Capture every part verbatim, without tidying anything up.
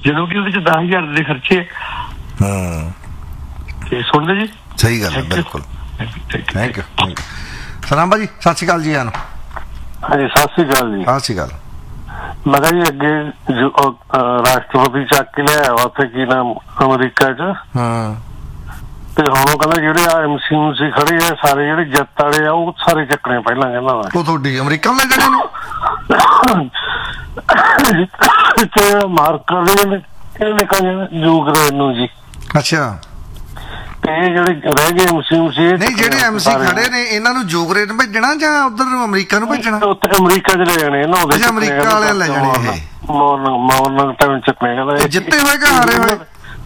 ਜਦੋਂ ਕਿ ਉਹਦੇ ਚ ਦਸ ਹਜ਼ਾਰ ਦੇ ਖਰਚੇ। ਹਾਂ ਤੇ ਸੁਣਦੇ ਜੀ, ਸਹੀ ਗੱਲ ਹੈ, ਬਿਲਕੁਲ। ਥੈਂਕ ਯੂ ਥੈਂਕ ਯੂ ਸਲਾਮ ਭਾਜੀ, ਸਤਿ ਸ਼੍ਰੀ ਅਕਾਲ ਜੀ। ਆਨ ਹਾਂਜੀ, ਸਤਿ ਸ਼੍ਰੀ ਅਕਾਲ ਜੀ। ਸਤਿ ਸ਼੍ਰੀ ਅਕਾਲ। ਮੈਂ ਕਿਹਾ ਜੀ ਅੱਗੇ ਜੋ ਰਾਸ਼ਟਰਪਤੀ ਚੱਕ ਕੇ ਲਿਆਇਆ ਵਾ ਉੱਥੇ ਕੀ ਨਾਮ ਅਮਰੀਕਾ ਚ, ਹਾਂ ਤੇ ਹੁਣ ਉਹ ਕਹਿੰਦਾ ਜਿਹੜੇ ਆ ਐਮ ਸੀ ਸੀ ਖੜੇ ਆ ਸਾਰੇ ਜਿਹੜੇ ਜਿੱਤ ਵਾਲੇ ਆ ਉਹ ਸਾਰੇ ਚੱਕਣੇ ਪਹਿਲਾਂ ਕਹਿੰਦਾ ਵਾ। ਉਹ ਤੁਹਾਡੀ ਅਮਰੀਕਾ ਲੈ ਜਾਣੇ ਨੇ ਮਾਰਕਰ ਇਹਨੇ ਕਹਿੰਦੇ ਯੂਕਰੇਨ ਨੂੰ ਜੀ। ਅੱਛਾ, ਤੇ ਇਹ ਜਿਹੜੇ ਰਹਿ ਗਏ ਐਮਸੀ ਐਮਸੀ ਨਹੀਂ ਜਿਹੜੇ ਐਮਸੀ ਖੜੇ ਨੇ ਇਹਨਾਂ ਨੂੰ ਯੂਕਰੇਨ ਭੇਜਣਾ ਜਾਂ ਉਧਰ ਅਮਰੀਕਾ ਨੂੰ ਭੇਜਣਾ? ਉੱਥੇ ਅਮਰੀਕਾ ਚ ਲੈ ਜਾਣੇ ਇਹਨਾਂ ਅੱਛਾ, ਅਮਰੀਕਾ ਵਾਲੇ ਲੈ ਜਾਣੇ ਇਹ ਮੋਰਨਿੰਗ ਮੋਰਨਿੰਗ ਟਾਈਮ ਚੱਕਣੇ ਕਹਿੰਦਾ। ਜਿੱਤੇ ਹੋਏ ਕਿ ਹਾਰੇ ਹੋਏ?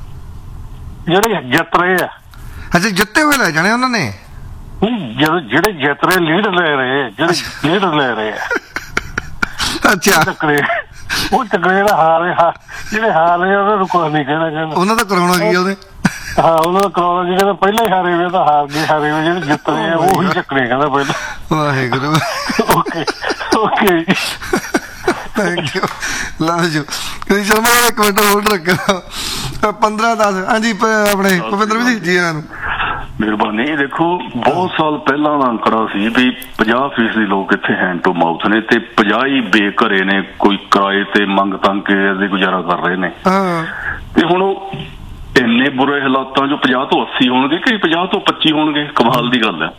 ਜਿਹੜੇ ਜਿੱਤ ਰਹੇ ਆ। ਅੱਛਾ, ਜਿੱਤੇ ਹੋਏ ਲੈ ਜਾਣੇ ਉਹਨਾਂ ਨੇ? ਜਦੋਂ ਜਿਹੜੇ ਜਿੱਤ ਰਹੇ ਲੀਡ ਲੈ ਰਹੇ, ਜਿਹੜੇ ਲੀਡ ਲੈ ਰਹੇ ਆ। ਅੱਛਾ, ਚੱਕਰੇ ਉਹ ਚੱਕਰੇ ਜਿਹੜਾ ਹਾਰੇ ਜਿਹੜੇ ਹਾਰ ਰਹੇ ਉਹਨਾਂ ਨੂੰ ਕੁਛ ਨਹੀਂ ਕਹਿਣਾ ਕਹਿੰਦਾ। ਉਹਨਾਂ ਦਾ ਕਰਾਉਣਾ ਕੀ ਉਹਦੇ? ਹਾਂ, ਉਹਨਾਂ ਦਾ ਕਰਾਉਣਾ ਜੀ ਕਹਿੰਦਾ ਪਹਿਲਾਂ ਹੀ ਹਾਰੇ ਹੋਏ ਤਾਂ ਹਾਰ ਗਏ, ਹਾਰੇ ਹੋਏ ਜਿਹੜੇ ਜਿੱਤ ਰਹੇ ਆ ਉਹੀ ਚੱਕਣੇ ਕਹਿੰਦਾ ਪਹਿਲਾਂ। Waheguru. Okay okay thank you. Love you. ਤੁਸੀਂ ਸ਼ਰਮਾ ਇੱਕ ਮਿੰਟ ਹੋਲਡ ਰੱਖੋ। ਪੰਦਰਾਂ ਦਸ ਹਾਂਜੀ ਆਪਣੇ ਭੁਪਿੰਦਰ ਜੀ ਜੀ ਇਹਨਾਂ ਨੂੰ ਮਿਹਰਬਾਨੀ। ਦੇਖੋ, ਬਹੁਤ ਸਾਲ ਪਹਿਲਾਂ ਦਾ ਅੰਕੜਾ ਸੀ ਵੀ ਪੰਜਾਹ ਫੀਸਦੀ ਲੋਕ ਇੱਥੇ ਹੈਂਡ ਟੂ ਮਾਊਥ ਨੇ ਤੇ ਪੰਜਾਹ ਹੀ ਬੇਘਰੇ ਨੇ, ਕੋਈ ਕਿਰਾਏ ਤੇ ਮੰਗ ਤੰਗ ਕੇ ਦੇ ਗੁਜ਼ਾਰਾ ਕਰ ਰਹੇ ਨੇ। ਤੇ ਹੁਣ ਉਹ ਇੰਨੇ ਬੁਰੇ ਹਾਲਾਤਾਂ ਚੋਂ ਪੰਜਾਹ ਤੋਂ ਅੱਸੀ ਹੋਣਗੇ ਕਿ ਪੰਜਾਹ ਤੋਂ ਪੱਚੀ ਹੋਣਗੇ? ਕਮਾਲ ਦੀ ਗੱਲ ਹੈ।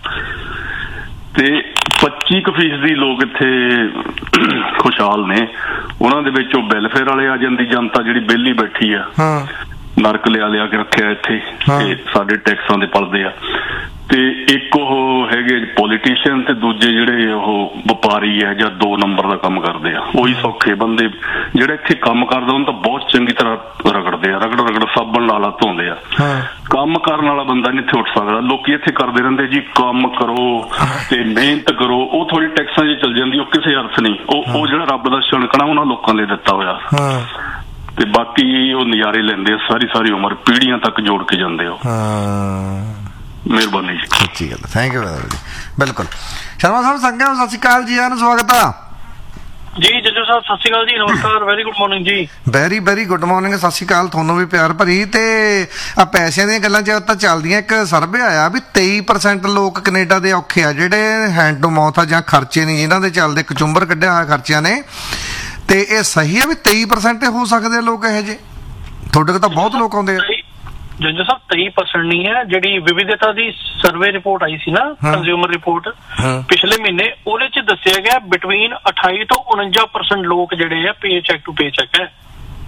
ਤੇ ਪੱਚੀ ਕੁ ਫੀਸਦੀ ਲੋਕ ਇੱਥੇ ਖੁਸ਼ਹਾਲ ਨੇ। ਉਹਨਾਂ ਦੇ ਵਿੱਚ ਉਹ ਵੈਲਫੇਅਰ ਵਾਲੇ ਆ ਜਾਂਦੀ ਜਨਤਾ ਜਿਹੜੀ ਵਿਹਲੀ ਬੈਠੀ ਆ, ਨਰਕ ਲਿਆ ਲਿਆ ਕੇ ਰੱਖਿਆ ਇੱਥੇ ਤੇ ਸਾਡੇ ਟੈਕਸਾਂ ਦੇ ਪਲਦੇ ਆ। ਤੇ ਇੱਕ ਉਹ ਹੈਗੇ ਪੋਲੀਟੀਸ਼ੀਅਨ ਤੇ ਦੂਜੇ ਜਿਹੜੇ ਉਹ ਵਪਾਰੀ ਹੈ ਜਾਂ ਦੋ ਨੰਬਰ ਦਾ ਕੰਮ ਕਰਦੇ ਆ। ਉਹੀ ਸੌਖੇ ਬੰਦੇ ਜਿਹੜੇ ਇੱਥੇ ਕੰਮ ਕਰਦਾ ਉਹਨੂੰ ਤਾਂ ਬਹੁਤ ਚੰਗੀ ਤਰ੍ਹਾਂ ਰਗੜਦੇ ਆ, ਰਗੜ ਰਗੜ ਸਾਬਣ ਨਾਲ ਹੱਥ ਧੋਂਦੇ ਆ। ਕੰਮ ਕਰਨ ਵਾਲਾ ਬੰਦਾ ਨਹੀਂ ਇੱਥੇ ਉੱਠ ਸਕਦਾ। ਲੋਕੀ ਇੱਥੇ ਕਰਦੇ ਰਹਿੰਦੇ ਜੀ ਕੰਮ ਕਰੋ ਤੇ ਮਿਹਨਤ ਕਰੋ, ਉਹ ਥੋੜੀ ਟੈਕਸਾਂ 'ਚ ਚੱਲ ਜਾਂਦੀ, ਉਹ ਕਿਸੇ ਅਰਥ ਨਹੀਂ। ਉਹ ਉਹ ਜਿਹੜਾ ਰੱਬ ਦਾ ਛਣਕਣਾ ਉਹਨਾਂ ਲੋਕਾਂ ਲਈ ਦਿੱਤਾ ਹੋਇਆ ਤੇ ਬਾਕੀ ਉਹ ਨਜ਼ਾਰੇ ਲੈਂਦੇ ਆ ਸਾਰੀ ਸਾਰੀ ਉਮਰ, ਪੀੜ੍ਹੀਆਂ ਤੱਕ ਜੋੜ ਕੇ ਜਾਂਦੇ ਹੋ। ਮਿਹਰਬਾਨੀ ਜੀ। ਸੱਚੀ ਗੱਲ, ਥੈਂਕ ਯੂ ਜੀ। ਬਿਲਕੁਲ। ਸ਼ਰਮਾ ਸਾਹਿਬ ਸੰਗਿਆ ਸਤਿ ਸ਼੍ਰੀ ਅਕਾਲ ਜੀ, ਆਨ ਸਵਾਗਤ ਆ ਜੀ। ਜੱਜੂ ਸਾਹਿਬ ਸਤਿ ਸ਼੍ਰੀ ਅਕਾਲ ਜੀ, ਨਮਸਕਾਰ, ਵੈਰੀ ਗੁੱਡ ਮਾਰਨਿੰਗ ਜੀ। ਵੈਰੀ ਵੈਰੀ ਗੁੱਡ ਮਾਰਨਿੰਗ, ਸਤਿ ਸ਼੍ਰੀ ਅਕਾਲ ਤੁਹਾਨੂੰ ਵੀ ਪਿਆਰ ਭਰੀ। ਤੇ ਆ ਪੈਸਿਆਂ ਦੀਆਂ ਗੱਲਾਂ ਚ ਤਾਂ ਚੱਲਦੀਆਂ, ਇੱਕ ਸਰਵੇ ਆਇਆ ਵੀ ਤੇਈ ਪਰਸੈਂਟ ਲੋਕ ਕੈਨੇਡਾ ਦੇ ਔਖੇ ਆ ਜਿਹੜੇ ਹੈਂਡ ਟੂ ਮਾਊਥ ਆ ਜਾਂ ਖਰਚੇ ਨਹੀਂ ਜਿਨ੍ਹਾਂ ਦੇ ਚੱਲਦੇ, ਕਚੁੰਬਰ ਕੱਢਿਆ ਹੋਇਆ ਖਰਚਿਆਂ ਨੇ। ਤੇ ਇਹ ਸਹੀ ਆ ਵੀ ਤੇਈ ਪਰਸੈਂਟ ਹੋ ਸਕਦੇ ਲੋਕ ਇਹੋ ਜਿਹੇ? ਤੁਹਾਡੇ ਕੋਲ ਤਾਂ ਬਹੁਤ ਲੋਕ ਆਉਂਦੇ ਆ। ਜੰਜੂ ਸਾਹਿਬ ਤੇਈ ਪਰਸੈਂਟ ਨਹੀਂ ਹੈ, ਜਿਹੜੀ ਵਿਵਿਧਤਾ ਦੀ ਸਰਵੇ ਰਿਪੋਰਟ ਆਈ ਸੀ ਨਾ, ਕੰਜ਼ਿਊਮਰ ਰਿਪੋਰਟ ਪਿਛਲੇ ਮਹੀਨੇ, ਉਹਦੇ ਚ ਦੱਸਿਆ ਗਿਆ ਬਿਟਵੀਨ ਅਠਾਈ ਤੋਂ ਉਨੰਜਾ ਪਰਸੈਂਟ ਲੋਕ ਜਿਹੜੇ ਆ ਪੇ ਚੈੱਕ ਟੂ ਪੇ ਚੈੱਕ ਹੈ।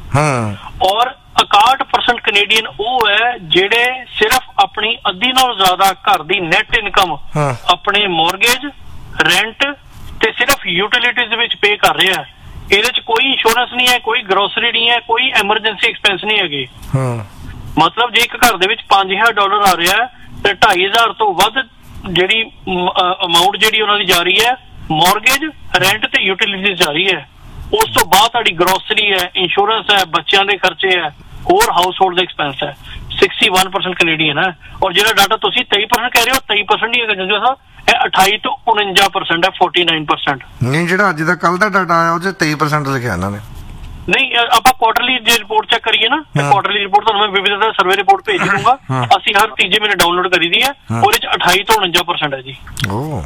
ਔਰ ਇਕਾਹਠ ਪਰਸੈਂਟ ਕੈਨੇਡੀਅਨ ਉਹ ਹੈ ਜਿਹੜੇ ਸਿਰਫ ਆਪਣੀ ਅੱਧੀ ਨਾਲੋਂ ਜ਼ਿਆਦਾ ਘਰ ਦੀ ਨੈਟ ਇਨਕਮ ਆਪਣੇ ਮੌਰਗੇਜ, ਰੈਂਟ ਤੇ ਸਿਰਫ ਯੂਟਿਲਿਟੀਜ਼ ਵਿੱਚ ਪੇ ਕਰ ਰਿਹਾ। ਇਹਦੇ ਚ ਕੋਈ ਇੰਸ਼ੋਰੈਂਸ ਨਹੀਂ ਹੈ, ਕੋਈ ਗਰੋਸਰੀ ਨਹੀਂ ਹੈ, ਕੋਈ ਐਮਰਜੈਂਸੀ ਐਕਸਪੈਂਸ ਨਹੀਂ ਹੈਗੇ। ਮਤਲਬ ਜੇ ਇੱਕ ਘਰ ਦੇ ਵਿੱਚ ਪੰਜ ਹਜ਼ਾਰ ਡਾਲਰ ਆ ਰਿਹਾ ਤੇ ਢਾਈ ਹਜ਼ਾਰ ਤੋਂ ਵੱਧ ਜਿਹੜੀ ਅਮਾਊਂਟ ਜਿਹੜੀ ਉਹਨਾਂ ਦੀ ਜਾ ਰਹੀ ਹੈ ਮੌਰਗੇਜ, ਰੈਂਟ ਤੇ ਯੂਟਿਲਿਟੀਜ਼ ਜਾ ਰਹੀ ਹੈ। ਉਸ ਤੋਂ ਬਾਅਦ ਤੁਹਾਡੀ ਗਰੋਸਰੀ ਹੈ, ਇੰਸ਼ੋਰੈਂਸ ਹੈ, ਬੱਚਿਆਂ ਦੇ ਖਰਚੇ ਹੈ, ਹੋਰ ਹਾਊਸ ਹੋਲਡ ਦੇ ਐਕਸਪੈਂਸ ਹੈ। ਇਕਸਠ ਪਰਸੈਂਟ ਕੈਨੇਡੀਅਨ ਹੈ। ਔਰ ਜਿਹੜਾ ਡਾਟਾ ਤੁਸੀਂ ਤੇਈ ਪਰਸੈਂਟ ਕਹਿ ਰਹੇ ਹੋ, ਤੇਈ ਪਰਸੈਂਟ ਨਹੀਂ ਹੈਗਾ ਜੰਜੂ ਸਾਹਿਬ, ਇਹ ਅਠਾਈ ਤੋਂ ਉਨੰਜਾ ਪਰਸੈਂਟ ਹੈ, ਫੋਰਟੀ ਨਾਈਨ ਪਰਸੈਂਟ। ਨਹੀਂ, ਜਿਹੜਾ ਅੱਜ ਦਾ ਕੱਲ ਦਾ ਡਾਟਾ ਆਇਆ ਉਹ ਚ ਤੇਈ ਪਰਸੈਂਟ ਲਿਖਿਆ ਇਹਨਾਂ ਨੇ। ਨਹੀਂ, ਆਪਾਂ ਕੁਆਟਰਲੀ ਜੇ ਰਿਪੋਰਟ ਚੈੱਕ ਕਰੀਏ ਨਾ, ਕੁਆਟਰਲੀ ਰਿਪੋਰਟ ਤੁਹਾਨੂੰ ਮੈਂ ਵਿਵਿਧਤਾ ਸਰਵੇ ਰਿਪੋਰਟ ਭੇਜ ਦੂੰਗਾ। ਅਸੀਂ ਹਰ ਤੀਜੇ ਮਹੀਨੇ ਡਾਊਨਲੋਡ ਕਰੀ ਦੀ ਹੈ, ਉਹਦੇ ਚ ਅਠਾਈ ਤੋਂ ਉਨੰਜਾ ਪਰਸੈਂਟ ਹੈ ਜੀ। ਓ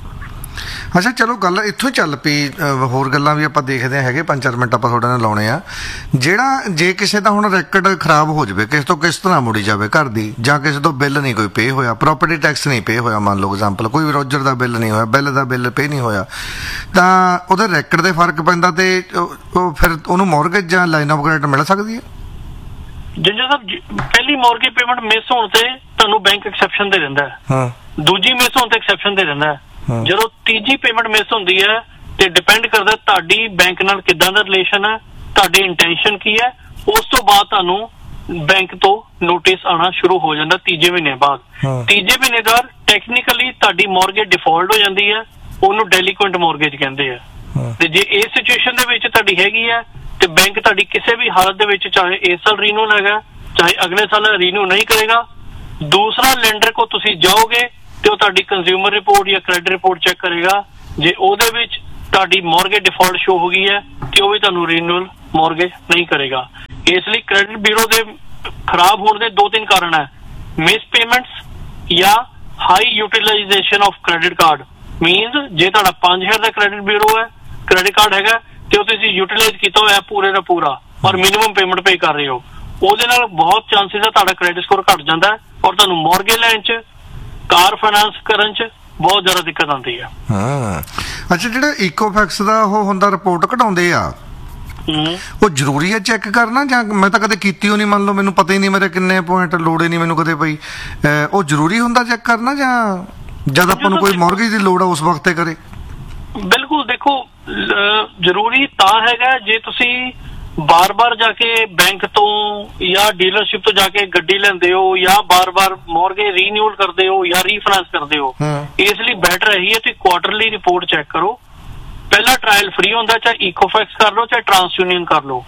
ਅੱਛਾ, ਚਲੋ ਗੱਲ ਇੱਥੋਂ ਚੱਲ ਪਈ। ਹੋਰ ਗੱਲਾਂ ਵੀ ਆਪਾਂ ਦੇਖਦੇ ਹੈਗੇ, ਪੰਜ ਚਾਰ ਮਿੰਟ ਆਪਾਂ ਤੁਹਾਡੇ ਨਾਲ ਲਾਉਣੇ ਆ। ਜਿਹੜਾ ਜੇ ਕਿਸੇ ਦਾ ਹੁਣ ਰੈਕਡ ਖਰਾਬ ਹੋ ਜਾਵੇ, ਕਿਸੇ ਤੋਂ ਕਿਸ ਤਰ੍ਹਾਂ ਮੁੜੀ ਜਾਵੇ ਘਰ ਦੀ, ਜਾਂ ਕਿਸੇ ਤੋਂ ਬਿੱਲ ਨਹੀਂ ਕੋਈ ਪੇ ਹੋਇਆ, ਪ੍ਰੋਪਰਟੀ ਟੈਕਸ ਨਹੀਂ ਪੇ ਹੋਇਆ, ਮੰਨ ਲਓ ਐਗਜ਼ਾਮਪਲ ਕੋਈ ਰੋਜਰ ਦਾ ਬਿੱਲ ਨਹੀਂ ਹੋਇਆ, ਬਿੱਲ ਦਾ ਬਿੱਲ ਪੇ ਨਹੀਂ ਹੋਇਆ, ਤਾਂ ਉਹਦੇ ਰੈਕਡ ਦੇ ਫਰਕ ਪੈਂਦਾ ਤੇ ਉਹ ਫਿਰ ਉਹਨੂੰ ਮੌਰਗੇਜ ਜਾਂ ਲਾਈਨ ਆਫ ਕ੍ਰੈਡਿਟ ਮਿਲ ਸਕਦੀ ਹੈ? ਜਿੰਜਾ ਸਾਹਿਬ, ਪਹਿਲੀ ਮੌਰਗੇਜ ਪੇਮੈਂਟ ਮਿਸ ਹੋਣ ਤੇ ਤੁਹਾਨੂੰ ਬੈਂਕ ਐਕਸੈਪਸ਼ਨ ਦੇ ਦਿੰਦਾ ਹੈ, ਦੂਜੀ ਮਿਸ ਹੋਣ ਤੇ ਐਕਸੈਪਸ਼ਨ ਦੇ ਦਿੰਦਾ ਹੈ। ਜਦੋਂ ਤੀਜੀ ਪੇਮੈਂਟ ਮਿਸ ਹੁੰਦੀ ਹੈ ਤੇ ਡਿਪੈਂਡ ਕਰਦਾ ਤੁਹਾਡੀ ਬੈਂਕ ਨਾਲ ਕਿੱਦਾਂ ਦਾ ਰਿਲੇਸ਼ਨ ਹੈ, ਤੁਹਾਡੀ ਇੰਟੈਂਸ਼ਨ ਕੀ ਹੈ, ਉਸ ਤੋਂ ਬਾਅਦ ਤੁਹਾਨੂੰ ਬੈਂਕ ਤੋਂ ਨੋਟਿਸ ਆਉਣਾ ਸ਼ੁਰੂ ਹੋ ਜਾਂਦਾ ਤੀਜੇ ਮਹੀਨੇ ਬਾਅਦ। ਤੀਜੇ ਮਹੀਨੇ ਬਾਅਦ ਟੈਕਨੀਕਲੀ ਤੁਹਾਡੀ ਮੌਰਗੇਜ ਡਿਫਾਲਟ ਹੋ ਜਾਂਦੀ ਹੈ, ਉਹਨੂੰ ਡੈਲੀਕੁਐਂਟ ਮੌਰਗੇਜ ਕਹਿੰਦੇ ਆ। ਤੇ ਜੇ ਇਸ ਸਿਚੁਏਸ਼ਨ ਦੇ ਵਿੱਚ ਤੁਹਾਡੀ ਹੈਗੀ ਹੈ ਤੇ ਬੈਂਕ ਤੁਹਾਡੀ ਕਿਸੇ ਵੀ ਹਾਲਤ ਦੇ ਵਿੱਚ, ਚਾਹੇ ਇਸ ਸਾਲ ਰੀਨਿਊ ਹੈਗਾ, ਚਾਹੇ ਅਗਲੇ ਸਾਲ ਰੀਨਿਊ ਨਹੀਂ ਕਰੇਗਾ, ਦੂਸਰਾ ਲੈਂਡਰ ਕੋ ਤੁਸੀਂ ਜਾਓਗੇ ਤੇ ਉਹ ਤੁਹਾਡੀ ਕੰਜ਼ਿਊਮਰ ਰਿਪੋਰਟ ਜਾਂ ਕ੍ਰੈਡਿਟ ਰਿਪੋਰਟ ਚੈੱਕ ਕਰੇਗਾ। ਜੇ ਉਹਦੇ ਵਿੱਚ ਤੁਹਾਡੀ ਮੌਰਗੇਜ ਡਿਫਾਲਟ ਸ਼ੋ ਹੋ ਗਈ ਹੈ ਤੇ ਉਹ ਵੀ ਤੁਹਾਨੂੰ ਰੀਨਿਊਅਲ ਮੌਰਗੇਜ ਨਹੀਂ ਕਰੇਗਾ। ਇਸ ਲਈ ਕ੍ਰੈਡਿਟ ਬਿਊਰੋ ਦੇ ਖਰਾਬ ਹੋਣ ਦੇ ਦੋ ਤਿੰਨ ਕਾਰਨ ਹੈ, ਮਿਸ ਪੇਮੈਂਟਸ ਜਾਂ high utilisation of credit card. Means ਜੇ ਤੁਹਾਡਾ ਪੰਜ ਹਜ਼ਾਰ ਦਾ ਕ੍ਰੈਡਿਟ ਬਿਊਰੋ ਹੈ, ਕ੍ਰੈਡਿਟ ਕਾਰਡ ਹੈਗਾ ਤੇ ਉਹ ਤੁਸੀਂ ਯੂਟਿਲਾਈਜ਼ ਕੀਤਾ ਹੋਇਆ ਪੂਰੇ ਦਾ ਪੂਰਾ ਔਰ ਮਿਨੀਮਮ ਪੇਮੈਂਟ ਪੇ ਕਰ ਰਹੇ ਹੋ, ਉਹਦੇ ਨਾਲ ਬਹੁਤ ਚਾਂਸਿਸ ਹੈ ਤੁਹਾਡਾ ਕ੍ਰੈਡਿਟ ਸਕੋਰ ਘਟ ਜਾਂਦਾ ਹੈ ਔਰ ਤੁਹਾਨੂੰ ਮੌਰਗੇਜ ਲੈਣ 'ਚ, ਕਾਰ ਫਾਈਨਾਂਸ ਕਰਨ 'ਚ ਬਹੁਤ ਜ਼ਿਆਦਾ ਦਿੱਕਤ ਆਉਂਦੀ ਹੈ। ਹਾਂ, ਅੱਛਾ, ਜਿਹੜਾ ਇਕੋਫੈਕਸ ਦਾ ਉਹ ਹੁੰਦਾ ਰਿਪੋਰਟ ਕਢਾਉਂਦੇ ਆ, ਉਹ ਜ਼ਰੂਰੀ ਹੈ ਚੈੱਕ ਕਰਨਾ ਜਾਂ ਮੈਂ ਤਾਂ ਕਦੇ ਕੀਤੀ ਉਹ ਨਹੀਂ, ਮੰਨ ਲਓ ਮੈਨੂੰ ਪਤਾ ਹੀ ਨਹੀਂ ਮੇਰੇ ਕਿੰਨੇ ਪੁਆਇੰਟ ਲੋੜੇ ਨਹੀਂ ਮੈਨੂੰ ਕਦੇ ਪਈ, ਉਹ ਜ਼ਰੂਰੀ ਹੁੰਦਾ ਚੈੱਕ ਕਰਨਾ ਜਾਂ ਜਦ ਆਪਾਂ ਨੂੰ ਕੋਈ ਮੌਰਗੇਜ ਦੀ ਲੋੜ ਆ ਉਸ ਵਕਤ ਤੇ ਕਰੇ? ਬਿਲਕੁਲ, ਦੇਖੋ ਜ਼ਰੂਰੀ ਤਾਂ ਹੈਗਾ ਜੇ ਤੁਸੀਂ ਬਾਰ-ਬਾਰ ਜਾ ਕੇ ਬੈਂਕ ਤੋਂ ਜਾਂ ਡੀਲਰਸ਼ਿਪ ਤੋਂ ਜਾ ਕੇ ਗੱਡੀ ਲੈਂਦੇ ਹੋ ਜਾਂ ਬਾਰ-ਬਾਰ ਮੌਰਗੇਜ ਰੀਨਿਊਲ ਕਰਦੇ ਹੋ ਜਾਂ ਰੀਫਾਈਨਾਂਸ ਕਰਦੇ ਹੋ, ਇਸ ਲਈ ਬੈਟਰ ਇਹੀ ਹੈ ਤੁਸੀਂ ਕੁਆਟਰਲੀ ਰਿਪੋਰਟ ਚੈੱਕ ਕਰੋ। ਪਹਿਲਾ ਟ੍ਰਾਇਲ ਫ੍ਰੀ ਹੁੰਦਾ, ਚਾਹੇ ਇਕੋਫੈਕਸ ਕਰ ਲਓ ਚਾਹੇ ਟਰਾਂਸ ਯੂਨੀਅਨ ਕਰ ਲਓ।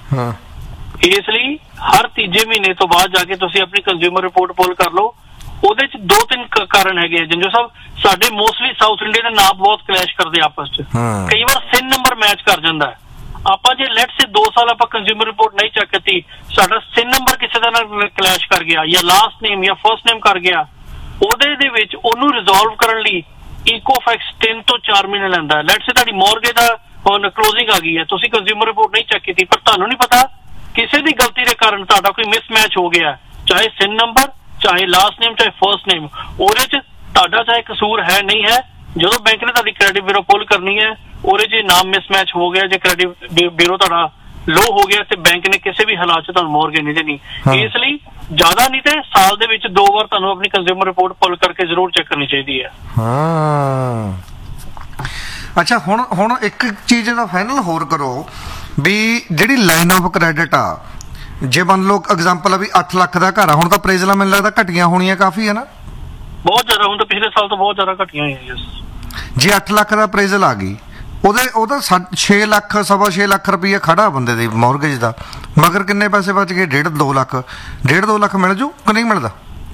ਇਸ ਲਈ ਹਰ ਤੀਜੇ ਮਹੀਨੇ ਤੋਂ ਬਾਅਦ ਜਾ ਕੇ ਤੁਸੀਂ ਆਪਣੀ ਕੰਜ਼ਿਊਮਰ ਰਿਪੋਰਟ ਪੁੱਲ ਕਰ ਲਓ। ਉਹਦੇ ਚ ਦੋ ਤਿੰਨ ਕਾਰਨ ਹੈਗੇ ਜੰਜੂ ਸਾਹਿਬ। ਸਾਡੇ ਮੋਸਟਲੀ ਸਾਊਥ ਇੰਡੀਆ ਦੇ ਨਾਮ ਬਹੁਤ ਕਲੈਸ਼ ਕਰਦੇ ਆਪਸ ਚ, ਕਈ ਵਾਰ ਸਿਨ ਨੰਬਰ ਮੈਚ ਕਰ ਜਾਂਦਾ। ਆਪਾਂ ਜੇ ਲੈਟ ਸੇ ਦੋ ਸਾਲ ਆਪਾਂ ਕੰਜ਼ਿਊਮਰ ਰਿਪੋਰਟ ਨਹੀਂ ਚੈੱਕ ਕੀਤੀ, ਸਾਡਾ ਸਿਨ ਨੰਬਰ ਕਿਸੇ ਦਾ ਨਾਲ ਕਲੈਸ਼ ਕਰ ਗਿਆ ਜਾਂ ਲਾਸਟ ਨੇਮ ਜਾਂ ਫਰਸਟ ਨੇਮ ਕਰ ਗਿਆ, ਉਹਦੇ ਦੇ ਵਿੱਚ ਉਹਨੂੰ ਰਿਜ਼ੋਲਵ ਕਰਨ ਲਈ ਇਕੋਫੈਕਸ ਤਿੰਨ ਤੋਂ ਚਾਰ ਮਹੀਨੇ ਲੈਂਦਾ। ਲੈਟ ਸੇ ਤੁਹਾਡੀ ਮੌਰਗੇਜ ਦਾ ਹੁਣ ਕਲੋਜ਼ਿੰਗ ਆ ਗਈ ਹੈ, ਤੁਸੀਂ ਕੰਜ਼ਿਊਮਰ ਰਿਪੋਰਟ ਨਹੀਂ ਚੈੱਕ ਕੀਤੀ, ਪਰ ਤੁਹਾਨੂੰ ਨਹੀਂ ਪਤਾ ਕਿਸੇ ਦੀ ਗਲਤੀ ਦੇ ਕਾਰਨ ਤੁਹਾਡਾ ਕੋਈ ਮਿਸਮੈਚ ਹੋ ਗਿਆ, ਚਾਹੇ ਸਿਨ ਨੰਬਰ ਚਾਹੇ ਲਾਸਟ ਨੇਮ ਚਾਹੇ ਫਰਸਟ ਨੇਮ, ਉਹਦੇ ਚ ਤੁਹਾਡਾ ਚਾਹੇ ਕਸੂਰ ਹੈ ਨਹੀਂ ਹੈ। ਜਦੋਂ ਬੈਂਕ ਨੇ ਤੁਹਾਡੀ ਕ੍ਰੈਡਿਟ ਬਿਊਰੋ ਪੁੱਲ ਕਰਨੀ ਹੈ, ਉਹਦੇ ਚ ਨਾਮ ਮਿਸਮੈਚ ਹੋ ਗਿਆ, ਜੇ ਕ੍ਰੈਡਿਟ ਬਿਊਰੋ ਤੁਹਾਡਾ ਲੋ ਹੋ ਗਿਆ ਤੇ ਬੈਂਕ ਨੇ ਕਿਸੇ ਵੀ ਹਾਲਾਤ ਚ ਤੁਹਾਨੂੰ ਮੌਰਗੇਜ ਨਹੀਂ ਦੇਣੀ। ਇਸ ਲਈ ਜ਼ਿਆਦਾ ਨਹੀਂ ਤੇ ਸਾਲ ਦੇ ਵਿੱਚ ਦੋ ਵਾਰ ਤੁਹਾਨੂੰ ਆਪਣੀ ਕੰਜ਼ਿਊਮਰ ਰਿਪੋਰਟ ਪੁੱਲ ਕਰਕੇ ਜ਼ਰੂਰ ਚੈੱਕ ਕਰਨੀ ਚਾਹੀਦੀ ਹੈ। ਹਾਂ, ਅੱਛਾ, ਹੁਣ ਹੁਣ ਇੱਕ ਚੀਜ਼ ਦਾ ਫਾਈਨਲ ਹੋਰ ਕਰੋ ਵੀ ਜਿਹੜੀ ਲਾਈਨ ਆਫ ਕ੍ਰੈਡਿਟ ਆ, ਜੇ ਮੰਨ ਲਓ ਐਗਜ਼ਾਮਪਲ ਆ ਵੀ ਅੱਠ ਲੱਖ ਦਾ ਘਰ ਆ, ਹੁਣ ਤਾਂ ਅਪਰੇਜ਼ਲਾਂ ਮੈਨੂੰ ਲੱਗਦਾ ਘਟੀਆਂ ਹੋਣੀਆਂ ਕਾਫੀ ਹੈ ਨਾ? ਬਹੁਤ ਜ਼ਿਆਦਾ, ਹੁਣ ਤਾਂ ਪਿਛਲੇ ਸਾਲ ਤੋਂ ਬਹੁਤ ਜ਼ਿਆਦਾ ਘਟੀਆਂ ਹੋਈਆਂ। ਜੇ ਅੱਠ ਲੱਖ ਦਾ ਅਪਰੇਜ਼ਲ ਆ ਗਈ, ਉਹਦੇ ਉਹਦਾ ਛੇ ਲੱਖ ਸਵਾ ਛੇ ਲੱਖ ਰੁਪਈਆ ਖੜਾ ਬੰਦੇ ਦੇ ਮੌਰਗੇਜ ਦਾ, ਮਗਰ ਕਿੰਨੇ ਪੈਸੇ ਬਚ ਗਏ? ਡੇਢ ਦੋ ਲੱਖ ਡੇਢ ਦੋ ਲੱਖ ਮਿਲ ਜੂ ਕਿ ਨਹੀਂ ਮਿਲਦਾ?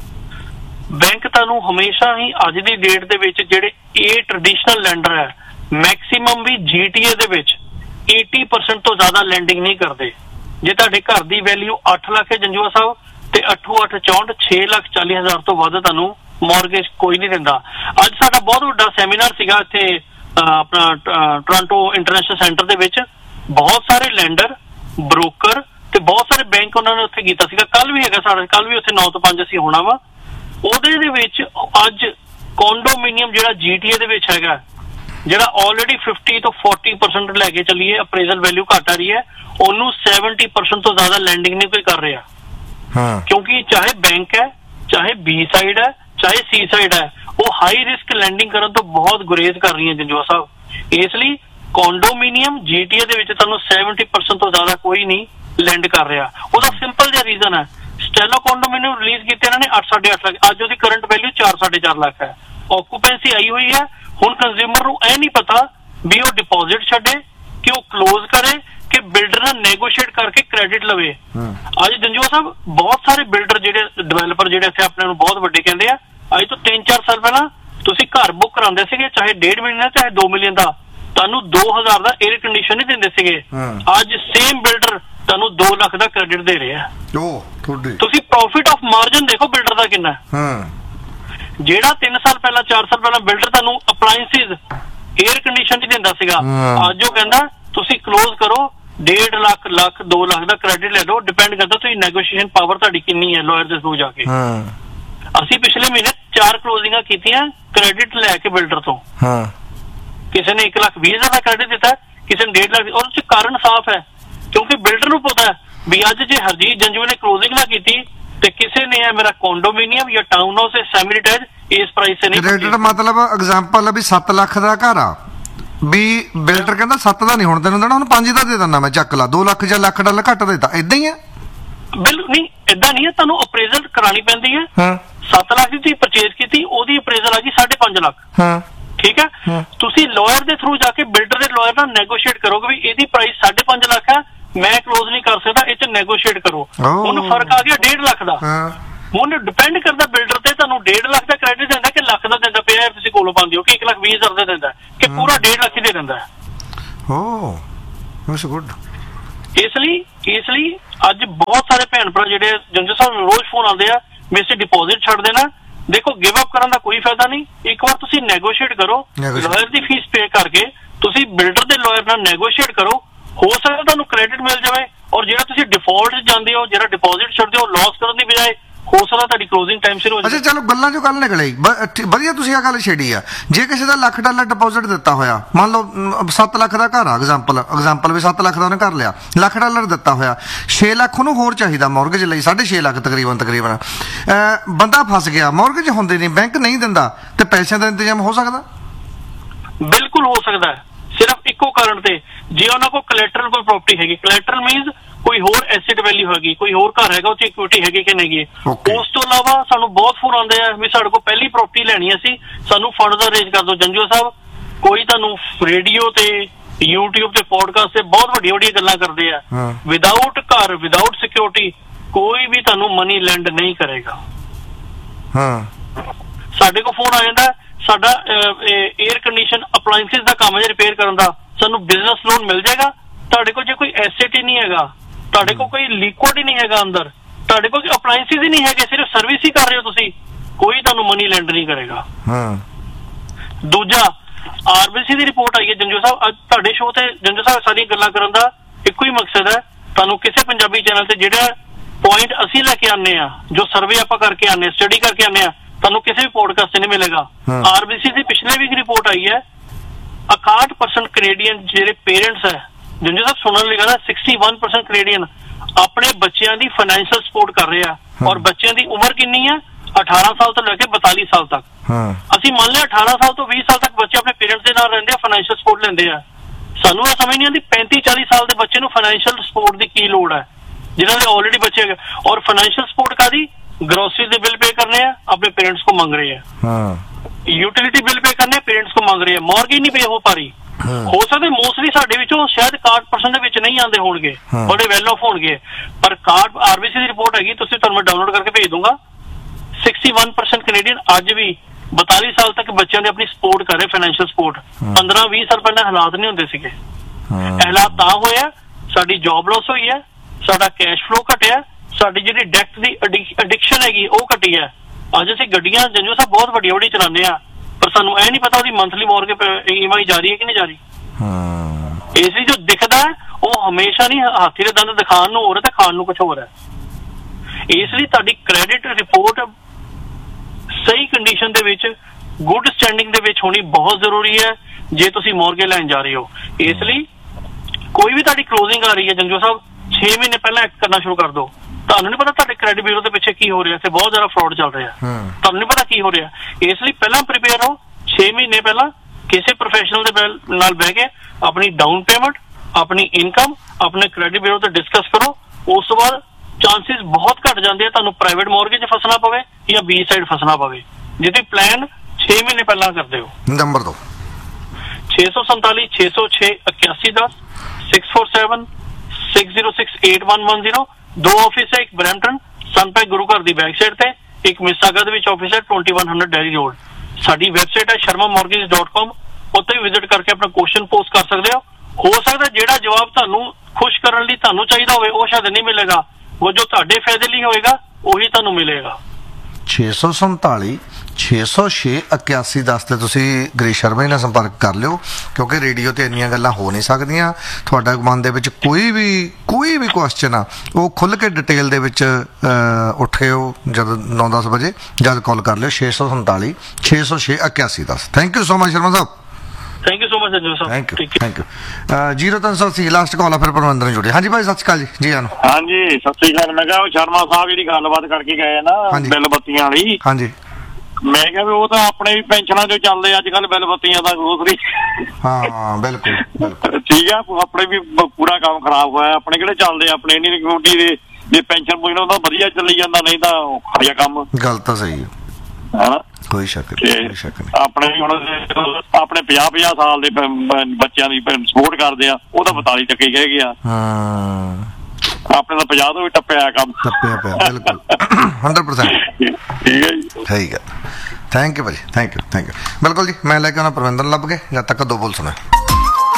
ਬੈਂਕ ਤੁਹਾਨੂੰ ਹਮੇਸ਼ਾ ਹੀ ਅੱਜ ਦੀ ਡੇਟ ਦੇ ਵਿੱਚ ਜਿਹੜੇ ਇਹ ਟ੍ਰੈਡੀਸ਼ਨਲ ਲੈਂਡਰ ਹੈ, ਮੈਕਸਿਮਮ ਵੀ ਜੀਟੀਏ ਦੇ ਵਿੱਚ ਅੱਸੀ ਪਰਸੈਂਟ ਤੋਂ ਜ਼ਿਆਦਾ ਲੈਂਡਿੰਗ ਨਹੀਂ ਕਰਦੇ। ਜੇ ਤੁਹਾਡੇ ਘਰ ਦੀ ਵੈਲਿਊ ਅੱਠ ਲੱਖ ਹੈ ਜੰਜੂਆ ਸਾਹਿਬ, ਤੇ ਅੱਠੋ ਅੱਠ ਚੌਂਹਠ ਛੇ ਲੱਖ ਚਾਲੀ ਹਜ਼ਾਰ ਤੋਂ ਵੱਧ ਤੁਹਾਨੂੰ ਮੌਰਗੇਜ ਕੋਈ ਨਹੀਂ ਦਿੰਦਾ। ਅੱਜ ਸਾਡਾ ਬਹੁਤ ਵੱਡਾ ਸੈਮੀਨਾਰ ਸੀਗਾ ਇੱਥੇ ਆਪਣਾ ਟੋਰਾਂਟੋ ਇੰਟਰਨੈਸ਼ਨਲ ਸੈਂਟਰ ਦੇ ਵਿੱਚ, ਬਹੁਤ ਸਾਰੇ ਲੈਂਡਰ ਬ੍ਰੋਕਰ ਤੇ ਬਹੁਤ ਸਾਰੇ ਬੈਂਕ ਉਹਨਾਂ ਨੇ ਉੱਥੇ ਕੀਤਾ ਸੀਗਾ। ਕੱਲ ਵੀ ਹੈਗਾ ਸਾਡਾ, ਕੱਲ ਵੀ ਉੱਥੇ ਨੌ ਤੋਂ ਪੰਜ ਅਸੀਂ ਹੋਣਾ ਵਾ। ਉਹਦੇ ਦੇ ਵਿੱਚ ਅੱਜ ਕੌਂਡੋਮੀਨੀਅਮ ਜਿਹੜਾ ਜੀਟੀਏ ਦੇ ਵਿੱਚ ਹੈਗਾ, ਜਿਹੜਾ ਆਲਰੇਡੀ ਫਿਫਟੀ ਤੋਂ ਫੋਰਟੀ ਪਰਸੈਂਟ ਲੈ ਕੇ ਚੱਲੀਏ, ਅਪਰੇਜ਼ਲ ਵੈਲਿਊ ਘੱਟ ਆ ਰਹੀ ਹੈ, ਉਹਨੂੰ ਸੈਵਨਟੀ ਪਰਸੈਂਟ ਤੋਂ ਜ਼ਿਆਦਾ ਲੈਂਡਿੰਗ ਨਹੀਂ ਕੋਈ ਕਰ ਰਿਹਾ। ਹਾਂ, ਕਿਉਂਕਿ ਚਾਹੇ ਬੈਂਕ ਹੈ, ਚਾਹੇ ਬੀ ਸਾਈਡ ਹੈ, ਚਾਹੇ ਸੀ ਸਾਈਡ ਹੈ, ਉਹ ਹਾਈ ਰਿਸਕ ਲੈਂਡਿੰਗ ਕਰਨ ਤੋਂ ਬਹੁਤ ਗੁਰੇਜ਼ ਕਰ ਰਹੀਆਂ ਜੰਜੂਆ ਸਾਹਿਬ। ਇਸ ਲਈ ਕੌਂਡੋਮੀਨੀਅਮ ਜੀਟੀਏ ਦੇ ਵਿੱਚ ਤੁਹਾਨੂੰ ਸੈਵਨਟੀ ਪਰਸੈਂਟ ਤੋਂ ਜ਼ਿਆਦਾ ਕੋਈ ਨਹੀਂ ਲੈਂਡ ਕਰ ਰਿਹਾ। ਉਹਦਾ ਸਿੰਪਲ ਜਿਹਾ ਰੀਜ਼ਨ ਹੈ, ਸਟੈਲਾ ਕੌਂਡੋਮੀਨੀਅਮ ਰਿਲੀਜ਼ ਕੀਤੇ ਇਹਨਾਂ ਨੇ ਅੱਠ ਸਾਢੇ ਅੱਠ ਲੱਖ, ਅੱਜ ਉਹਦੀ ਕਰੰਟ ਵੈਲਿਊ ਚਾਰ ਸਾਢੇ ਚਾਰ ਲੱਖ ਹੈ। ਆਕੂਪੈਂਸੀ ਆਈ ਹੋਈ ਹੈ। ਹੁਣ ਕੰਜ਼ਿਊਮਰ ਨੂੰ ਇਹ ਨਹੀਂ ਪਤਾ ਵੀ ਉਹ ਡਿਪੋਜ਼ਿਟ ਛੱਡੇ ਕਿ ਉਹ ਕਲੋਜ਼ ਕਰੇ ਕਿ ਬਿਲਡਰ ਨਾਲ ਨੈਗੋਸ਼ੀਏਟ ਕਰਕੇ ਕ੍ਰੈਡਿਟ ਲਵੇ। ਅੱਜ ਜੰਜੂਆ ਸਾਹਿਬ ਬਹੁਤ ਸਾਰੇ ਬਿਲਡਰ ਜਿਹੜੇ ਡਿਵੈਲਪਰ ਜਿਹੜੇ ਇੱਥੇ ਆਪਣੇ ਨੂੰ ਬਹੁਤ ਵੱਡੇ ਕਹਿੰਦੇ ਆ, ਅੱਜ ਤੋਂ ਤਿੰਨ ਚਾਰ ਸਾਲ ਪਹਿਲਾਂ ਤੁਸੀਂ ਘਰ ਬੁੱਕ ਕਰਾਉਂਦੇ ਸੀਗੇ, ਚਾਹੇ ਡੇਢ ਮਿਲੀਅਨ ਦਾ ਚਾਹੇ ਦੋ ਮਿਲੀਅਨ ਦਾ, ਤੁਹਾਨੂੰ ਦੋ ਹਜ਼ਾਰ ਦਾ 에ਅਰ ਕੰਡੀਸ਼ਨ ਨਹੀਂ ਦਿੰਦੇ ਸੀਗੇ। ਅੱਜ ਸੇਮ ਬਿਲਡਰ ਤੁਹਾਨੂੰ ਦੋ ਲੱਖ ਦਾ ਕ੍ਰੈਡਿਟ ਦੇ ਰਿਹਾ। ਤੁਸੀਂ ਪ੍ਰੋਫਿਟ ਆਫ ਮਾਰਜਨ ਦੇਖੋ ਬਿਲਡਰ ਦਾ ਕਿੰਨਾ। ਜਿਹੜਾ ਤਿੰਨ ਸਾਲ ਪਹਿਲਾਂ ਚਾਰ ਸਾਲ ਪਹਿਲਾਂ ਬਿਲਡਰ ਤੁਹਾਨੂੰ ਅਪਲਾਈਐਂਸਿਸ 에ਅਰ ਕੰਡੀਸ਼ਨ ਨਹੀਂ ਦਿੰਦਾ ਸੀਗਾ, ਅੱਜ ਉਹ ਕਹਿੰਦਾ ਤੁਸੀਂ ਕਲੋਜ਼ ਕਰੋ ਡੇਢ ਲੱਖ ਲੱਖ ਦੋ ਲੱਖ ਦਾ ਕ੍ਰੈਡਿਟ ਲੈ ਲਓ। ਡਿਪੈਂਡ ਕਰਦਾ ਤੁਸੀਂ ਨੈਗੋਸ਼ੀਏਸ਼ਨ ਪਾਵਰ ਤੁਹਾਡੀ ਕਿੰਨੀ ਹੈ ਲਾਇਰ ਦੇ ਥਰੂ ਜਾ ਕੇ। ਅਸੀਂ ਪਿਛਲੇ ਮਹੀਨੇ ਚਾਰ ਕਲੋਜ਼ਿੰਗਾਂ ਕੀਤੀਆਂ ਕ੍ਰੈਡਿਟ ਲੈ ਕੇ ਬਿਲਡਰ ਤੋਂ। ਕਿਸੇ ਨੇ ਇੱਕ ਲੱਖ ਵੀਹ ਹਜ਼ਾਰ ਦਾ ਕ੍ਰੈਡਿਟ ਦਿੱਤਾ, ਕਿਸੇ ਨੇ ਡੇਢ ਲੱਖ। ਉਹਦੇ ਚ ਕਾਰਨ ਸਾਫ਼ ਹੈ, ਕਿਉਂਕਿ ਬਿਲਡਰ ਨੂੰ ਪਤਾ ਵੀ ਅੱਜ ਜੇ ਹਰਜੀਤ ਜੰਜੂ ਨੇ ਕਲੋਜ਼ਿੰਗ ਨਾ ਕੀਤੀ ਤੇ ਕਿਸੇ ਨੇ ਮੇਰਾ ਕੌਂਡੋਮੀਨੀਅਮ ਜਾਂ ਟਾਊਨ ਹਾਊਸ ਸੈਮੀ ਡਿਟੈਚ ਇਸ ਪ੍ਰਾਈਸ ਤੇ ਨਹੀਂ। ਕ੍ਰੈਡਿਟ ਮਤਲਬ ਐਗਜ਼ਾਮਪਲ ਵੀ ਸੱਤ ਲੱਖ ਦਾ ਘਰ ਆ, ਵੀ ਬਿਲਡਰ ਕਹਿੰਦਾ ਸੱਤ ਦਾ ਨਹੀਂ ਹੁਣ ਤੈਨੂੰ ਦੇਣਾ, ਉਹਨੂੰ ਪੰਜ ਦਾ ਦੇ ਦਿੰਦਾ ਮੈਂ, ਚੱਕ ਲਾ, ਦੋ ਲੱਖ ਜਾਂ ਲੱਖ ਡਾਲਰ ਘੱਟ ਦੇਤਾ। ਏਦਾਂ ਹੀ ਹੈ? ਬਿਲਕੁਲ ਨਹੀਂ, ਏਦਾਂ ਨਹੀਂ ਹੈ। ਤੁਹਾਨੂੰ ਅਪਰੇਜ਼ਲ ਕਰਾਣੀ ਪੈਂਦੀ ਹੈ। ਸੱਤ ਲੱਖ ਦੀ ਤੁਸੀਂ ਪਰਚੇਜ਼ ਕੀਤੀ, ਉਹਦੀ ਅਪਰੇਜ਼ਲ ਆ ਗਈ ਸਾਢੇ ਪੰਜ ਲੱਖ। ਠੀਕ ਹੈ, ਤੁਸੀਂ ਲਾਇਰ ਦੇ ਥਰੂ ਜਾ ਕੇ ਬਿਲਡਰ ਦੇ ਲਾਇਰ ਨਾਲ ਨੈਗੋਸ਼ੀਏਟ ਕਰੋਗੇ ਵੀ ਇਹਦੀ ਪ੍ਰਾਈਸ ਸਾਢੇ ਪੰਜ ਲੱਖ ਹੈ, ਮੈਂ ਕਲੋਜ਼ ਨਹੀਂ ਕਰ ਸਕਦਾ, ਇਹ ਚ ਨੈਗੋਸ਼ੀਏਟ ਕਰੋ। ਉਹਨੂੰ ਫਰਕ ਆ ਗਿਆ ਡੇਢ ਲੱਖ ਦਾ। ਹੁਣ ਡਿਪੈਂਡ ਕਰਦਾ ਬਿਲਡਰ ਤੇ, ਤੁਹਾਨੂੰ ਡੇਢ ਲੱਖ ਦਾ ਕ੍ਰੈਡਿਟ ਦਿੰਦਾ ਕਿ ਲੱਖ ਦਾ ਦਿੰਦਾ ਪਿਆ, ਤੁਸੀਂ ਕੋਲੋਂ ਪਾਉਂਦੇ ਹੋ ਕਿ ਇੱਕ ਲੱਖ ਵੀਹ ਹਜ਼ਾਰ ਦਾ ਦਿੰਦਾ ਕਿ ਪੂਰਾ ਡੇਢ ਲੱਖ ਹੀ ਦੇ ਦਿੰਦਾ। ਓ ਦੈਟਸ ਗੁੱਡ। ਇਸ ਲਈ ਇਸ ਲਈ ਅੱਜ ਬਹੁਤ ਸਾਰੇ ਭੈਣ ਭਰਾ ਜਿਹੜੇ ਜੰਜੂ ਸਾਹਿਬ ਨੂੰ ਰੋਜ਼ ਫੋਨ ਆਉਂਦੇ ਆ ਵੀ ਅਸੀਂ ਡਿਪੋਜ਼ਿਟ ਛੱਡ ਦੇਣਾ। ਦੇਖੋ ਗਿਵ ਅਪ ਕਰਨ ਦਾ ਕੋਈ ਫਾਇਦਾ ਨਹੀਂ। ਇੱਕ ਵਾਰ ਤੁਸੀਂ ਨੈਗੋਸ਼ੀਏਟ ਕਰੋ, ਲਾਇਰ ਦੀ ਫੀਸ ਪੇ ਕਰਕੇ ਤੁਸੀਂ ਬਿਲਡਰ ਦੇ ਲਾਇਰ ਨਾਲ ਨੈਗੋਸ਼ੀਏਟ ਕਰੋ, ਹੋ ਸਕਦਾ ਤੁਹਾਨੂੰ ਕ੍ਰੈਡਿਟ ਮਿਲ ਜਾਵੇ। ਔਰ ਜਿਹੜਾ ਤੁਸੀਂ ਡਿਫਾਲਟ ਜਾਂਦੇ ਹੋ, ਜਿਹੜਾ ਡਿਪੋਜ਼ਿਟ ਛੱਡਦੇ ਹੋ, ਲਾਸ ਕਰਨ ਦੀ ਬਜਾਏ ਹੋ ਸਕਦਾ ਤੁਹਾਡੀ ਕਲੋਜ਼ਿੰਗ ਟਾਈਮ ਸਿਰ ਹੋ ਜਾਵੇ। ਅੱਛਾ ਚਲੋ ਗੱਲਾਂ ਚੋਂ ਗੱਲ ਨਿਕਲ ਆਈ, ਵਧੀਆ ਤੁਸੀਂ ਆ ਗੱਲ ਛੇੜੀ ਆ। ਜੇ ਕਿਸੇ ਦਾ ਲੱਖ ਡਾਲਰ ਡਿਪੋਜ਼ਿਟ ਦਿੱਤਾ ਹੋਇਆ, ਮੰਨ ਲਓ ਸੱਤ ਲੱਖ ਦਾ ਘਰ ਆ, ਐਗਜ਼ਾਮਪਲ ਐਗਜ਼ਾਮਪਲ ਵੀ ਸੱਤ ਲੱਖ ਦਾ ਉਹਨੇ ਘਰ ਲਿਆ, ਲੱਖ ਡਾਲਰ ਦਿੱਤਾ ਹੋਇਆ, ਛੇ ਲੱਖ ਉਹਨੂੰ ਹੋਰ ਚਾਹੀਦਾ ਮੌਰਗੇਜ ਲਈ, ਸਾਢੇ ਛੇ ਲੱਖ ਤਕਰੀਬਨ ਤਕਰੀਬਨ ਬੰਦਾ ਫਸ ਗਿਆ, ਮੌਰਗੇਜ ਹੁੰਦੇ ਨਹੀਂ, ਬੈਂਕ ਨਹੀਂ ਦਿੰਦਾ, ਤੇ ਪੈਸਿਆਂ ਦਾ ਇੰਤਜ਼ਾਮ ਹੋ ਸਕਦਾ? ਬਿਲਕੁਲ ਹੋ ਸਕਦਾ ਹੈ, ਸਿਰਫ ਇੱਕੋ ਕਾਰਨ ਤੇ, ਜੇ ਉਹਨਾਂ ਕੋਲ ਕਲੈਟਰਲ ਕੋਈ ਪ੍ਰਾਪਰਟੀ ਹੈਗੀ। ਕਲੈਟਰਲ ਮੀਨਸ ਕੋਈ ਹੋਰ ਐਸੈਟ ਵੈਲਿਊ ਹੈਗੀ, ਕੋਈ ਹੋਰ ਘਰ ਹੈਗਾ, ਉਹ 'ਚ ਇਕੁਇਟੀ ਹੈਗੀ ਕਿ ਨਹੀਂ ਹੈ। ਉਸ ਤੋਂ ਇਲਾਵਾ ਸਾਨੂੰ ਬਹੁਤ ਫੋਨ ਆਉਂਦੇ ਆ ਵੀ ਸਾਡੇ ਕੋਲ ਪਹਿਲੀ ਪ੍ਰਾਪਰਟੀ ਲੈਣੀ ਅਸੀਂ, ਸਾਨੂੰ ਫੰਡ ਦਾ ਅਰੇਂਜ ਕਰ ਦਿਓ। ਜੰਜੂ ਸਾਹਿਬ ਕੋਈ ਤੁਹਾਨੂੰ ਰੇਡੀਓ ਤੇ, ਯੂਟਿਊਬ ਤੇ, ਪੋਡਕਾਸਟ ਤੇ ਬਹੁਤ ਵੱਡੀਆਂ ਵੱਡੀਆਂ ਗੱਲਾਂ ਕਰਦੇ ਆ, ਵਿਦਾਊਟ ਘਰ, ਵਿਦਾਊਟ ਸਿਕਿਉਰਿਟੀ ਕੋਈ ਵੀ ਤੁਹਾਨੂੰ ਮਨੀ ਲੈਂਡ ਨਹੀਂ ਕਰੇਗਾ। ਸਾਡੇ ਕੋਲ ਫੋਨ ਆ ਜਾਂਦਾ, ਸਾਡਾ 에ਅਰ ਕੰਡੀਸ਼ਨ ਅਪਲਾਈਐਂਸਿਸ ਦਾ ਕੰਮ ਹੈ ਰਿਪੇਅਰ ਕਰਨ ਦਾ, ਸਾਨੂੰ ਬਿਜ਼ਨਸ ਲੋਨ ਮਿਲ ਜਾਏਗਾ। ਤੁਹਾਡੇ ਕੋਲ ਜੇ ਕੋਈ ਐਸੇਟ ਹੀ ਨਹੀਂ ਹੈਗਾ, ਤੁਹਾਡੇ ਕੋਲ ਕੋਈ ਲਿਕੁਇਡ ਹੀ ਨਹੀਂ ਹੈਗਾ ਅੰਦਰ, ਤੁਹਾਡੇ ਕੋਲ ਅਪਲਾਈਐਂਸਿਸ ਹੀ ਨਹੀਂ ਹੈਗੇ, ਸਿਰਫ ਸਰਵਿਸ ਹੀ ਕਰ ਰਹੇ ਹੋ ਤੁਸੀਂ, ਕੋਈ ਤੁਹਾਨੂੰ ਮਨੀ ਲੈਂਡ ਨਹੀਂ ਕਰੇਗਾ। ਦੂਜਾ ਆਰਬੀਸੀ ਦੀ ਰਿਪੋਰਟ ਆਈ ਹੈ ਜੰਜੂ ਸਾਹਿਬ, ਅੱਜ ਤੁਹਾਡੇ ਸ਼ੋਅ ਤੇ ਜੰਜੂ ਸਾਹਿਬ ਸਾਰੀਆਂ ਗੱਲਾਂ ਕਰਨ ਦਾ ਇੱਕੋ ਹੀ ਮਕਸਦ ਹੈ, ਤੁਹਾਨੂੰ ਕਿਸੇ ਪੰਜਾਬੀ ਚੈਨਲ ਤੇ ਜਿਹੜਾ ਪੁਆਇੰਟ ਅਸੀਂ ਲੈ ਕੇ ਆਉਂਦੇ ਆ, ਜੋ ਸਰਵੇ ਆਪਾਂ ਕਰਕੇ ਆਉਂਦੇ, ਸਟੱਡੀ ਕਰਕੇ ਆਉਂਦੇ ਆ, ਤੁਹਾਨੂੰ ਕਿਸੇ ਵੀ ਪੋਡਕਾਸਟ ਤੇ ਨਹੀਂ ਮਿਲੇਗਾ। ਆਰਬੀਸੀ ਦੀ ਪਿਛਲੇ ਵੀਕ ਰਿਪੋਰਟ ਆਈ ਹੈ, ਇਕਾਹਠ ਪਰਸੈਂਟ ਕੈਨੇਡੀਅਨ ਜਿਹੜੇ ਪੇਰੈਂਟਸ ਹੈ, ਜੰਜੂ ਸਾਹਿਬ ਸੁਣਨ ਲਈ ਕਹਿੰਦਾ ਇਕਸਠ ਪਰਸੈਂਟ ਕੈਨੇਡੀਅਨ ਆਪਣੇ ਬੱਚਿਆਂ ਦੀ ਫਾਈਨੈਂਸ਼ੀਅਲ ਸਪੋਰਟ ਕਰ ਰਹੇ ਆ। ਔਰ ਬੱਚਿਆਂ ਦੀ ਉਮਰ ਕਿੰਨੀ ਹੈ? ਅਠਾਰਾਂ ਸਾਲ ਤੋਂ ਲੈ ਕੇ ਬਤਾਲੀ ਸਾਲ ਤੱਕ। ਅਸੀਂ ਮੰਨ ਲਿਆ ਅਠਾਰਾਂ ਸਾਲ ਤੋਂ ਵੀਹ ਸਾਲ ਤੱਕ ਬੱਚੇ ਆਪਣੇ ਪੇਰੈਂਟਸ ਦੇ ਨਾਲ ਰਹਿੰਦੇ ਆ, ਫਾਈਨੈਂਸ਼ੀਅਲ ਸਪੋਰਟ ਲੈਂਦੇ ਆ। ਸਾਨੂੰ ਇਹ ਸਮਝ ਨਹੀਂ ਆਉਂਦੀ ਪੈਂਤੀ ਚਾਲੀ ਸਾਲ ਦੇ ਬੱਚੇ ਨੂੰ ਫਾਈਨੈਂਸ਼ੀਅਲ ਸਪੋਰਟ ਦੀ ਕੀ ਲੋੜ ਹੈ, ਜਿਨ੍ਹਾਂ ਦੇ ਆਲਰੇਡੀ ਬੱਚੇ ਹੈਗੇ। ਔਰ ਫਾਈਨੈਂਸ਼ੀਅਲ ਸਪੋਰਟ ਕਾਦੀ? ਗਰੋਸਰੀ ਦੇ ਬਿੱਲ ਪੇ ਕਰਨੇ ਆ, ਆਪਣੇ ਪੇਰੈਂਟਸ को ਮੰਗ ਰਹੇ ਆ, यूटिलिटी बिल पे करने पेरेंट्स को मंग रहे हैं, मॉर्गेज नहीं पे हो पा रही। हो सकता मोस्टली साडे विचों शायद इकाहठ परसेंट विच नहीं आंदे होणगे, बड़े वेल ऑफ होणगे, पर कार्ड आरबीसी दी रिपोर्ट हैगी, तुसीं तुहानूं मैं डाउनलोड करके भेज दूंगा। इकसठ परसेंट कैनेडियन अज भी बयाली साल तक बच्चों ने अपनी सपोर्ट कर रहे, फाइनैंशियल सपोर्ट। पंद्रह बीस साल पहले हालात नहीं होंदे सीगे, हालात तां होए साडी जॉब लॉस होई है, साडा कैश फ्लो घटिया, साडी जिहड़ी डेट दी एडिक्शन हैगी ਉਹ घटी है। ਅੱਜ ਅਸੀਂ ਗੱਡੀਆਂ ਜੰਜੂ ਸਾਹਿਬ ਬਹੁਤ ਵੱਡੀਆਂ ਵੱਡੀ ਚਲਾਉਂਦੇ ਆ, ਪਰ ਸਾਨੂੰ ਇਹ ਨਹੀਂ ਪਤਾ ਉਹਦੀ ਮੰਥਲੀ ਮੌਰਗੇਜ ਈਐਮਆਈ ਜਾ ਰਹੀ ਹੈ ਕਿ ਨਹੀਂ ਜਾ ਰਹੀ। ਹਾਂ, ਇਸ ਲਈ ਜੋ ਦਿਖਦਾ ਉਹ ਹਮੇਸ਼ਾ ਨਹੀਂ ਹਾਥੀ ਦੇ ਦੰਦ ਦਿਖਾਉਣ ਨੂੰ ਹੋਰ ਹੈ ਤੇ ਖਾਣ ਨੂੰ ਕੁਝ ਹੋਰ ਹੈ। ਇਸ ਲਈ ਤੁਹਾਡੀ ਕ੍ਰੈਡਿਟ ਰਿਪੋਰਟ ਸਹੀ ਕੰਡੀਸ਼ਨ ਦੇ ਵਿੱਚ, ਗੁੱਡ ਸਟੈਂਡਿੰਗ ਦੇ ਵਿੱਚ ਹੋਣੀ ਬਹੁਤ ਜ਼ਰੂਰੀ ਹੈ ਜੇ ਤੁਸੀਂ ਮੌਰਗੇਜ ਲੈਣ ਜਾ ਰਹੇ ਹੋ। ਇਸ ਲਈ ਕੋਈ ਵੀ ਤੁਹਾਡੀ ਕਲੋਜ਼ਿੰਗ ਆ ਰਹੀ ਹੈ ਜੰਜੂ ਸਾਹਿਬ, ਛੇ ਮਹੀਨੇ ਪਹਿਲਾਂ ਐਕਟ ਕਰਨਾ ਸ਼ੁਰੂ ਕਰ ਦਿਓ। ਤੁਹਾਨੂੰ ਨਹੀਂ ਪਤਾ ਤੁਹਾਡੇ ਕ੍ਰੈਡਿਟ ਬਿਊਰੋ ਦੇ ਪਿੱਛੇ ਕੀ ਹੋ ਰਿਹਾ, ਇੱਥੇ ਬਹੁਤ ਜ਼ਿਆਦਾ ਫਰਾਡ ਚੱਲ ਰਿਹਾ, ਤੁਹਾਨੂੰ ਨਹੀਂ ਪਤਾ ਕੀ ਹੋ ਰਿਹਾ। ਇਸ ਲਈ ਪਹਿਲਾਂ ਪ੍ਰੀਪੇਅਰ ਹੋ, ਛੇ ਮਹੀਨੇ ਪਹਿਲਾਂ ਕਿਸੇ ਪ੍ਰੋਫੈਸ਼ਨਲ ਦੇ ਨਾਲ ਬਹਿ ਕੇ ਆਪਣੀ ਡਾਊਨ ਪੇਮੈਂਟ, ਆਪਣੀ ਇਨਕਮ, ਆਪਣੇ ਕ੍ਰੈਡਿਟ ਬਿਊਰੋ ਤੇ ਡਿਸਕਸ ਕਰੋ। ਉਸ ਤੋਂ ਬਾਅਦ ਚਾਂਸਿਸ ਬਹੁਤ ਘਟ ਜਾਂਦੇ ਆ ਤੁਹਾਨੂੰ ਪ੍ਰਾਈਵੇਟ ਮੌਰਗੇਜ 'ਚ ਫਸਣਾ ਪਵੇ ਜਾਂ ਬੀ ਸਾਈਡ ਫਸਣਾ ਪਵੇ, ਜੇ ਤੁਸੀਂ ਪਲਾਨ ਛੇ ਮਹੀਨੇ ਪਹਿਲਾਂ ਕਰਦੇ ਹੋ। ਨੰਬਰ ਦੋ ਛੇ ਸੌ ਸੰਤਾਲੀ ਛੇ ਸੌ ਛੇ ਇਕਿਆਸੀ ਦਸ six four seven six zero six eight one one zero. ਦੋ ਆਫਿਸ ਹੈ, ਇੱਕ ਬਰੈਂਪਟਨ ਸਨਪੈਕ ਗੁਰੂ ਘਰ ਦੀ ਬੈਕ ਸਾਈਡ ਤੇ, ਇੱਕ ਮਿਸਾਗਾ ਦੇ ਵਿੱਚ ਆਫਿਸ ਹੈ ਇक्कीस सौ ਡੈਰੀ ਰੋਡ। ਸਾਡੀ ਵੈਬਸਾਈਟ ਹੈ ਸ਼ਰਮਾ ਮੌਰਗੇਜ ਡਾਟ ਕਾਮ, ਉੱਤੇ ਵੀ ਵਿਜ਼ਿਟ ਕਰਕੇ ਆਪਣਾ ਕੁਐਸਚਨ ਪੋਸਟ ਕਰ ਸਕਦੇ ਹੋ। ਹੋ ਸਕਦਾ ਜਿਹੜਾ ਜਵਾਬ ਤੁਹਾਨੂੰ ਖੁਸ਼ ਕਰਨ ਲਈ ਤੁਹਾਨੂੰ ਚਾਹੀਦਾ ਹੋਵੇ ਉਹ ਸ਼ਾਇਦ ਨਹੀਂ ਮਿਲੇਗਾ, ਉਹ ਜੋ ਤੁਹਾਡੇ ਫਾਇਦੇ ਲਈ ਹੋਏਗਾ ਉਹੀ ਤੁਹਾਨੂੰ ਮਿਲੇਗਾ। ਛੇ ਸੌ ਸੰਤਾਲੀ ਛੇ ਸੌ ਛੇ ਇਕਿਆਸੀ ਦਸ ਤੇ ਤੁਸੀਂ ਗਰੀਸ਼ ਸ਼ਰਮਾ ਜੀ ਨਾਲ ਸੰਪਰਕ ਕਰ ਲਿਓ, ਕਿਉਂਕਿ ਰੇਡੀਓ ਤੇ ਇੰਨੀਆਂ ਗੱਲਾਂ ਹੋ ਨਹੀਂ ਸਕਦੀਆਂ। ਤੁਹਾਡਾ ਮਨ ਦੇ ਵਿੱਚ ਕੋਈ ਵੀ ਕੋਈ ਵੀ ਕੁਐਸਚਨ ਆ ਉਹ ਖੁੱਲ੍ਹ ਕੇ ਡਿਟੇਲ ਦੇ ਵਿੱਚ ਉੱਠ ਕੇ ਉਹ ਜਦ ਨੌ ਦਸ ਵਜੇ ਜਦ ਕਾਲ ਕਰ ਲਿਓ ਛੇ ਸੌ ਸੰਤਾਲੀ ਛੇ ਸੌ ਛੇ ਇਕਿਆਸੀ ਦਸ। Thank you so much Sharma Sahib. Thank you so much Janju Sahib. Thank you thank you. Zero ਤਿੰਨ ਸੌ ਅੱਸੀ ਲਾਸਟ ਕਾਲ ਆ, ਫਿਰ ਪ੍ਰਬੰਧਨ ਜੁੜੇ। ਹਾਂਜੀ ਭਾਈ ਸਤਿ ਸ਼੍ਰੀ ਅਕਾਲ ਜੀ। ਜੀ ਆਨ ਹਾਂਜੀ ਸਤਿ ਸ਼੍ਰੀ ਅਕਾਲ। ਮੈਂ ਕਿਹਾ ਉਹ ਸ਼ਰਮਾ ਸਾਹਿਬ ਜਿਹੜੀ ਗੱਲਬਾਤ ਕਰਕੇ ਗਏ ਨਾ ਬਿੱਲ ਬੱਤੀਆਂ ਵਾਲੀ, ਹਾਂਜੀ ਮੈਂ ਕਿਹਾ ਵੀ ਉਹ ਤਾਂ ਆਪਣੇ ਵੀ ਪੈਨਸ਼ਨਾਂ ਚੋਂ ਚੱਲਦੇ ਅੱਜ ਕੱਲ ਬਿੱਲ ਬੱਤੀਆਂ ਦਾ ਗਰੋਸਰੀ। ਹਾਂ ਬਿਲਕੁਲ ਠੀਕ ਆ, ਆਪਣੇ ਵੀ ਪੂਰਾ ਕੰਮ ਖਰਾਬ ਹੋਇਆ, ਆਪਣੇ ਕਿਹੜੇ ਚੱਲਦੇ ਆਪਣੇ ਇੰਨੀ ਕਮਿਊਨਿਟੀ ਦੇ ਜੇ ਪੈਨਸ਼ਨ ਪੁੱਛਣਾ ਉਹਦਾ ਵਧੀਆ ਚੱਲੀ ਜਾਂਦਾ, ਨਹੀਂ ਤਾਂ ਔਖਾ ਕੰਮ। ਗੱਲ ਤਾਂ ਸਹੀ ਹੈ, ਹਾਂ ਕੋਈ ਸ਼ੱਕ ਨਹੀਂ ਕੋਈ ਸ਼ੱਕ ਨਹੀਂ। ਆਪਣੇ ਵੀ ਹੁਣ ਆਪਣੇ ਪੰਜਾਹ ਪੰਜਾਹ ਸਾਲ ਦੇ ਬੱਚਿਆਂ ਦੀ ਸਪੋਰਟ ਕਰਦੇ ਆ, ਉਹ ਤਾਂ ਬਤਾਲੀ ਟੱਕੇ ਕਹਿ ਗਿਆ। ਹਾਂ ਆਪਣੇ ਤਾਂ ਪੰਜਾਹ ਤੋਂ ਵੀ ਟੱਪਿਆ ਕੰਮ, ਟੱਪਿਆ ਪਿਆ ਬਿਲਕੁਲ ਹੰਡਰਡ ਪਰਸੈਂਟ। ਠੀਕ ਹੈ ਜੀ, ਠੀਕ ਹੈ। ਥੈਂਕ ਯੂ ਭਾਜੀ, ਥੈਂਕ ਯੂ ਥੈਂਕ ਯੂ। ਬਿਲਕੁਲ ਜੀ, ਮੈਂ ਲੈ ਕੇ ਆਉਣਾ ਪ੍ਰਬੰਧਨ ਲੱਭ ਕੇ, ਜਦ ਤੱਕ ਦੋ ਬੋਲ ਸੁਣਾ।